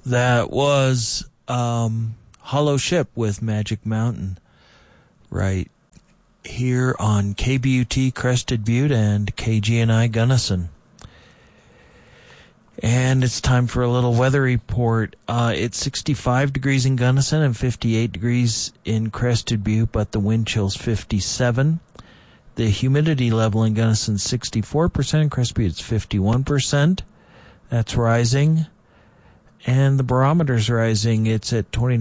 That was Hollow Ship with Magic Mountain, right here on KBUT Crested Butte and KGNI Gunnison. And it's time for a little weather report. It's 65 degrees in Gunnison and 58 degrees in Crested Butte, but the wind chill's 57. The humidity level in Gunnison is 64%, in Crested Butte it's 51%. That's rising. And the barometer's rising. It's at 29.